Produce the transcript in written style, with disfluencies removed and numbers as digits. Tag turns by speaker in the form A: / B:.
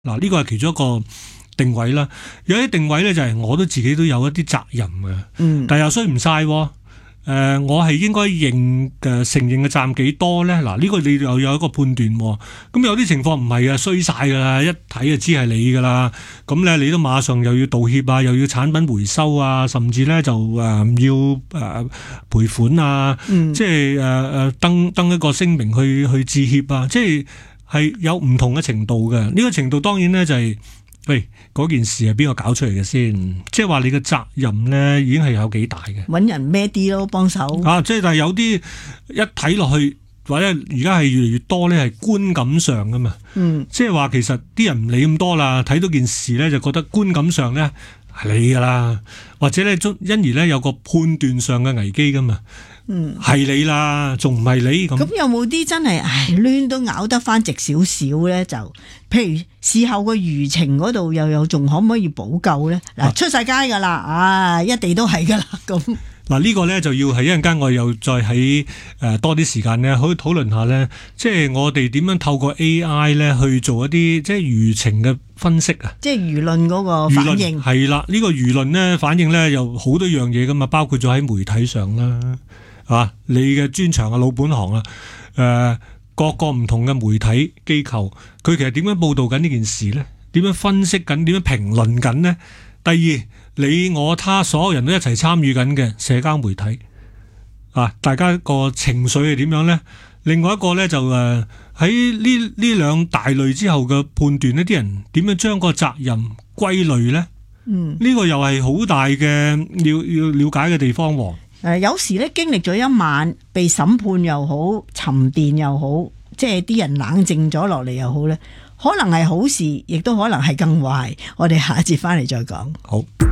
A: 嗱，呢個係其中一個定位啦。有啲定位咧就係我都自己都有一啲責任嘅，但係又衰唔晒。我係應該承認嘅責任幾多咧？嗱，呢個你又有一個判斷。咁有啲情況唔係衰晒噶啦，一睇就知係你噶啦。咁咧你都馬上又要道歉啊，又要產品回收啊，甚至咧就要賠款啊，即係登一個聲明去致歉啊，即係有唔同嘅程度嘅。呢個程度當然咧就係。喂，嗰件事係邊個搞出嚟嘅先？即係話你嘅責任咧，已經係有幾大嘅。
B: 搵人孭啲咯，幫手。
A: 即係但係有啲一睇落去，或者而家係越嚟越多咧，係觀感上噶嘛。即係話其實啲人唔理咁多啦，睇到件事咧就覺得觀感上咧係你噶啦，或者咧因而咧有個判斷上嘅危機噶嘛。係你啦，仲唔係你咁？
B: 咁有冇啲真係攣都咬得翻直少少咧？就譬如事後個輿情嗰度又仲可唔可以補救咧？嗱，出晒街噶啦，一地都係噶啦咁。嗱，
A: 呢個咧就要係一陣間我又再喺多啲時間咧，可以討論下咧，即係我哋點樣透過 AI 咧去做一啲即係輿情嘅分析啊！
B: 即係輿論嗰個反應
A: 係啦，呢個輿論咧反應咧有好多樣嘢噶嘛，包括咗喺媒體上啦。你嘅專長老本行各個唔同嘅媒體機構，佢其實點樣報導緊呢件事呢？點樣分析緊？點樣評論緊呢？第二，你我他所有人都一齊參與緊嘅社交媒體大家個情緒係點樣呢？另外一個呢，就喺呢兩大類之後嘅判斷呢，啲人點樣將個責任歸類呢？呢個又係好大嘅要了解嘅地方喎。
B: 有時咧經歷咗一晚被審判又好，沉澱又好，即係啲人冷靜咗落嚟又好咧，可能係好事，亦都可能係更壞。我哋下一節翻嚟再講。
A: 好。